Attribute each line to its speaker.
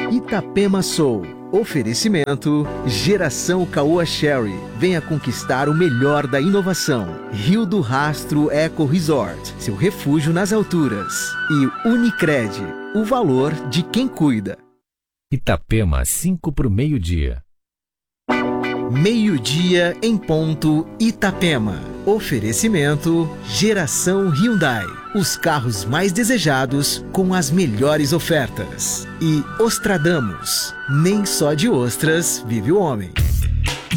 Speaker 1: Itapema Soul. Oferecimento Geração Caoa Sherry. Venha conquistar o melhor da inovação. Rio do Rastro Eco Resort. Seu refúgio nas alturas. E Unicred. O valor de quem cuida.
Speaker 2: Itapema, 5 para o meio-dia.
Speaker 1: Meio-dia em ponto, Itapema. Oferecimento Geração Hyundai. Os carros mais desejados com as melhores ofertas. E Ostradamus. Nem só de ostras vive o homem.